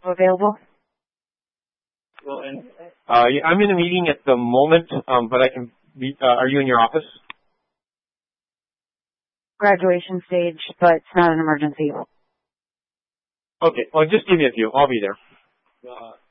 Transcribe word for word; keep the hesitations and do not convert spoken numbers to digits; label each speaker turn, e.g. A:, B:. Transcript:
A: available?
B: Well, and, uh, yeah, I'm in a meeting at the moment, um, but I can be, uh, are you in your office?
A: Graduation stage, but it's not an emergency.
B: Okay, well, just give me a few. I'll be there. Uh,